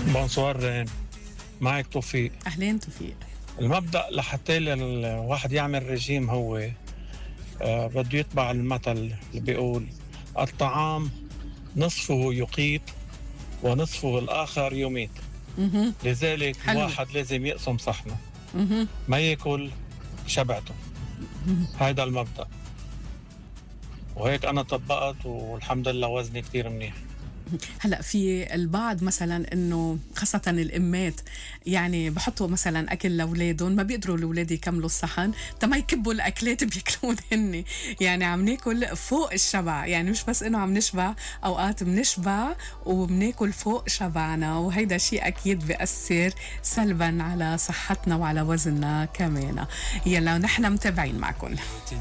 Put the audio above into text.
بونسوار، معك توفيق. أهلين توفيق. المبدأ لحتى الواحد يعمل رجيم هو بده يتبع المثل اللي بيقول الطعام نصفه يقيت ونصفه الآخر يميت. لذلك حلو. الواحد لازم يقسم صحنه، مهم. ما يأكل شبعته. هذا المبدأ، وهيك أنا طبقت والحمد لله وزني كتير منيح. هلا في البعض مثلا انه خاصة الامات يعني بحطوا مثلا اكل لاولادهم، ما بيقدروا الاولاد يكملوا الصحن تما يكبوا الاكلات بياكلون هن، يعني عم ناكل فوق الشبع، يعني مش بس انه عم نشبع، اوقات بنشبع وبناكل فوق شبعنا، وهيدا شيء اكيد بيأثر سلبا على صحتنا وعلى وزننا كمان. يلا نحن متابعين معكم.